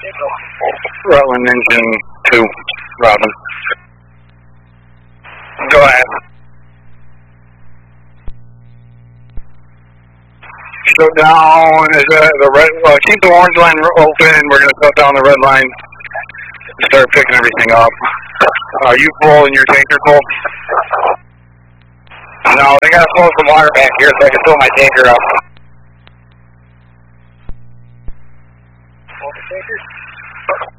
Rutland engine 2, Robin. Go ahead. Shut down, is the red, keep the orange line open, we're going to shut down the red line, start picking everything up. Are you full and your tanker full? No, they got to close the water back here so I can fill my tanker up.